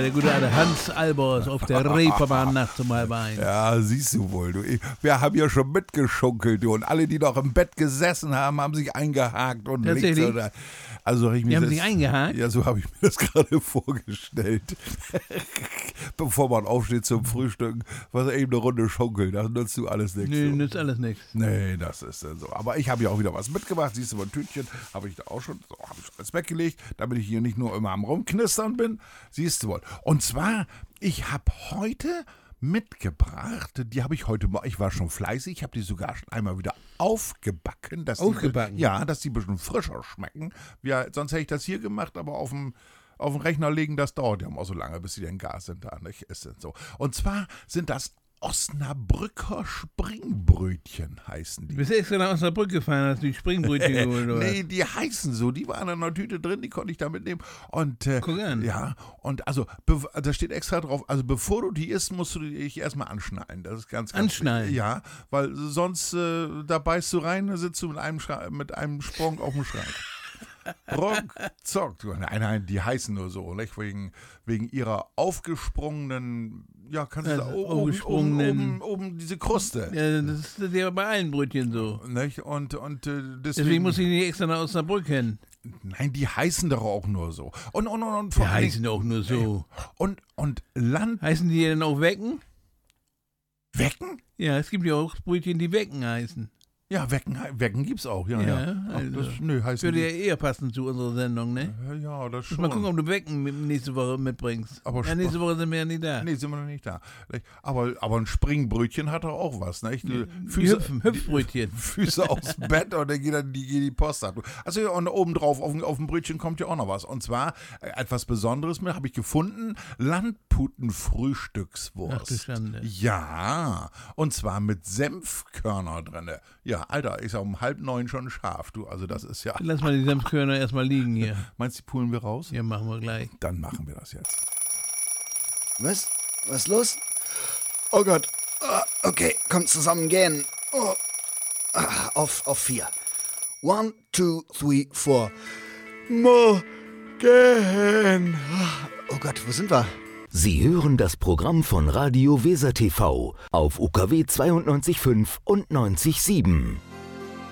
der gute alte Hans Albers auf der Reeperbahn nachts um 1:30. Ja, siehst du wohl. Du. Wir haben ja schon mitgeschunkelt, du. Und alle, die noch im Bett gesessen haben, haben sich eingehakt. Und Tatsächlich? links oder, also Die haben sich eingehakt? Ja, so habe ich mir das gerade vorgestellt. Bevor man aufsteht zum Frühstücken, was eben eine Runde schunkeln, das nützt du alles nichts. Nee, so. nützt alles nichts. Nee, das ist dann so. Aber ich habe ja auch wieder was mitgemacht. Siehst du, mein Tütchen habe ich da auch schon, so, habe ich alles weggelegt, damit ich hier nicht nur immer am Rumknistern bin. Siehst du wohl. Und zwar, ich habe heute mitgebracht, die habe ich heute mal, ich war schon fleißig, ich habe die sogar schon einmal wieder aufgebacken. Aufgebacken? Ja, dass die ein bisschen frischer schmecken. Ja, sonst hätte ich das hier gemacht, aber auf dem Rechner legen, das dauert ja immer so lange, bis sie in Gas sind da, nicht? Ist denn so. Und zwar sind das Osnabrücker Springbrötchen heißen die. Du bist extra nach Osnabrück gefahren, hast die Springbrötchen geholt, oder? Nee, die heißen so, die waren in einer Tüte drin, die konnte ich da mitnehmen. Und, Guck an. Ja, und also, da steht extra drauf, also bevor du die isst, musst du dich erstmal anschnallen. Das ist ganz Anschnallen? Ja, weil sonst, da beißt du rein, da sitzt du mit einem Sprung auf dem Schrank. Ruckzuck. Nein, die heißen nur so, nicht? Wegen ihrer aufgesprungenen, ja, kannst du sagen, oben diese Kruste. Ja, das ist ja bei allen Brötchen so. Nicht? Und Deswegen muss ich nicht extra nach Osnabrück hin. Nein, die heißen doch auch nur so. Und Die heißen auch nur so. Und Land... Heißen die denn auch Wecken? Wecken? Ja, es gibt ja auch Brötchen, die Wecken heißen. Ja, Wecken gibt's auch, ja. Also, Heißt würde ja eher passen zu unserer Sendung, ne? Ja, das schon. Mal gucken, ob du Wecken nächste Woche mitbringst. Aber nächste Woche sind wir ja nicht da. Nee, sind wir noch nicht da. Aber ein Springbrötchen hat doch auch was, ne? Hüpfbrötchen. Füße aufs Bett und dann geht die Post ab. Also ja, und obendrauf auf dem Brötchen kommt ja auch noch was. Und zwar etwas Besonderes habe ich gefunden, Landputenfrühstückswurst. Ach du Schande. Ja, und zwar mit Senfkörner drin. Ja, Alter, ist ja um 8:30 schon scharf, du. Also das ist ja... Lass mal die Senfkörner erstmal liegen hier. Meinst du, die pulen wir raus? Ja, machen wir gleich. Dann machen wir das jetzt. Was? Was los? Oh Gott. Okay, kommt zusammen gehen. Oh. Auf 4. 1, 2, 3, 4. Morgen. Oh Gott, wo sind wir? Sie hören das Programm von Radio Weser TV auf UKW 92.5 und 90.7.